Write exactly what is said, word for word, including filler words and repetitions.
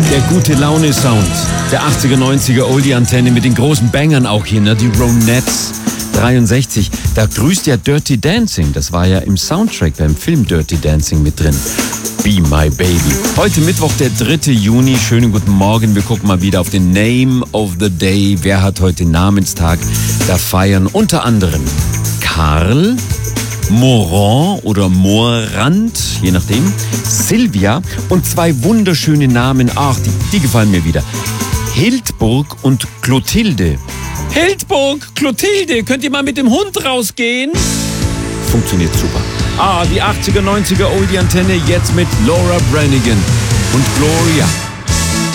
Der gute Laune-Sound der achtziger, neunziger Oldie-Antenne mit den großen Bangern auch hier, ne? Die Ronettes. dreiundsechzig, da grüßt ja Dirty Dancing. Das war ja im Soundtrack beim Film Dirty Dancing mit drin. Be My Baby. Heute Mittwoch, der dritte Juni. Schönen guten Morgen. Wir gucken mal wieder auf den Name of the Day. Wer hat heute Namenstag? Da feiern unter anderem Karl, Morand oder Morand, je nachdem, Silvia und zwei wunderschöne Namen. Ach, die, die gefallen mir wieder. Hildburg und Clotilde. Hildburg, Clotilde, könnt ihr mal mit dem Hund rausgehen? Funktioniert super. Ah, die achtziger, neunziger Oldie-Antenne jetzt mit Laura Branigan und Gloria.